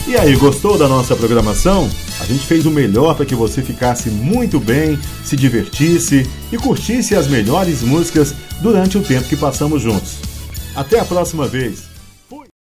E aí, gostou da nossa programação? A gente fez o melhor para que você ficasse muito bem, se divertisse e curtisse as melhores músicas durante o tempo que passamos juntos. Até a próxima vez!